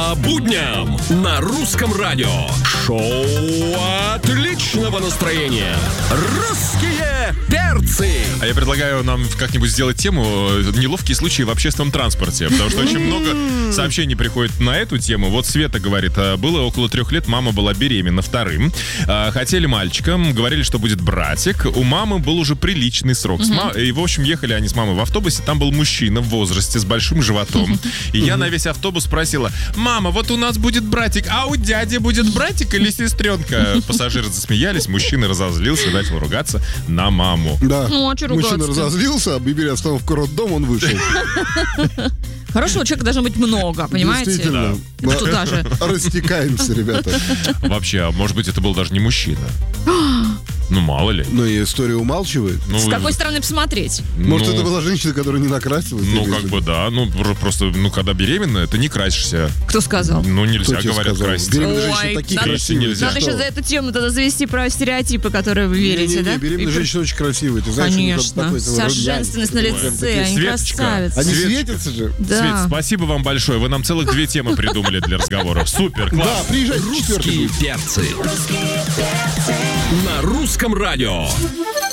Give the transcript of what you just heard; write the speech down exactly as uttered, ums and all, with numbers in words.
По будням на Русском радио. Шоу отличного настроения. Русские перцы. А я предлагаю нам как-нибудь сделать тему «Неловкие случаи в общественном транспорте». Потому что очень много сообщений приходит на эту тему. Вот Света говорит, было около трех лет, мама была беременна вторым. Хотели мальчика, говорили, что будет братик. У мамы был уже приличный срок. Mm-hmm. И, в общем, ехали они с мамой в автобусе. Там был мужчина в возрасте с большим животом. И я на весь автобус спросила: мама, вот у нас будет братик, а у дяди будет братик или сестренка? Пассажиры засмеялись, мужчина разозлился и начал ругаться на маму. Да, ну, а мужчина разозлился, объявили остановку роддом, он вышел. Хорошего человека должно быть много, понимаете? Действительно. Да. Туда же. Растекаемся, ребята. Вообще, а может быть, это был даже не мужчина? Ну, мало ли. Но и история умалчивает. Ну, с какой стороны посмотреть? Может, ну, это была женщина, которая не накрасилась? Ну, как бы, да. Ну, просто, ну, когда беременна, ты не красишься. Кто сказал? Ну, нельзя, Кто говорят, сказал? краситься. Беременные женщины такие надо, красивые. нельзя. Надо еще за эту тему тогда завести про стереотипы, которые вы верите, не, не, да? не, беременные И... женщины очень красивые. Ты знаешь, конечно. Вся женственность на лице, они красавицы. Они Светочка. светятся же. Да. Свет, спасибо вам большое. Вы нам целых две темы придумали для разговора. Супер, класс. Да, приезжайте в четвертый. Русские перцы. На Русском радио.